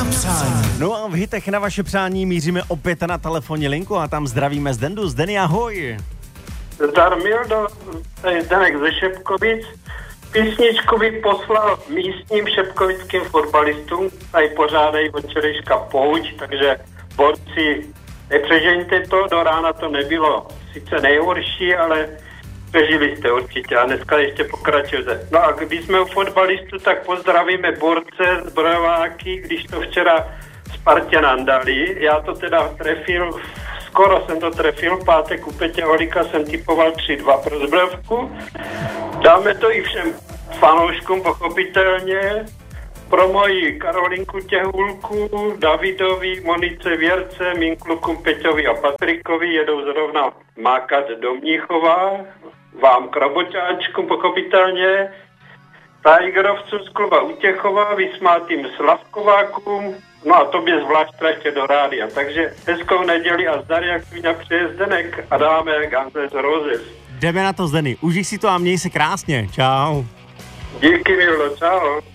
na přání. No a v hitech na vaše přání míříme opět na telefonní linku a tam zdravíme Zdendu. Zdeny, ahoj. Zdar Mildo, tady Zdenek ze Šepkovic. Písničku bych poslal místním šepkovickým fotbalistům, tady pořádají od včerejška pouť, takže borci, nepřežeňte to, do rána to nebylo sice nejhorší, ale přežili jste určitě a dneska ještě pokračujete. No a když jsme u fotbalistů, tak pozdravíme borce, zbrojováky, když to včera Spartěnan dali. Já to teda trefil, skoro jsem to trefil, v pátek u Peťa Holíka jsem typoval 3-2 pro zbrojovku. Dáme to i všem fanouškům pochopitelně, pro moji Karolinku Těhulku, Davidovi, Monice Věrce, mým klukům Peťovi a Patrikovi, jedou zrovna mákat do Mnichova, vám kraboťáčkům pochopitelně, Tigerovcům z kluba Utěchova, vysmátým Slavkovákům, no a tobě zvlášť ještě do rádia. Takže hezkou neděli a zdar, jak svíňa přeje Zdenek a dáme Guns N' Roses. Jdeme na to, Zdeny. Užij si to a měj se krásně. Čau. Díky, Mildo, čau.